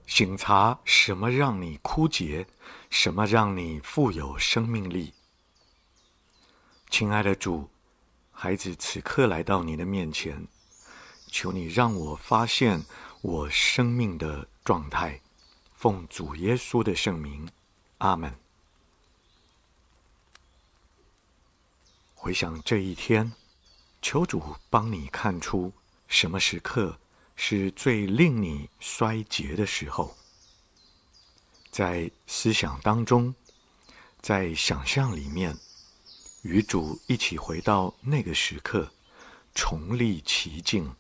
省察什么让你枯竭，什么让你富有生命力。亲爱的主，孩子此刻来到你的面前，求你让我发现我生命的状态，奉主耶稣的圣名，阿们。回想这一天，求主帮你看出什么时刻是最令你衰竭的时候。在思想当中，在想象里面，与主一起回到那个时刻，重历其境，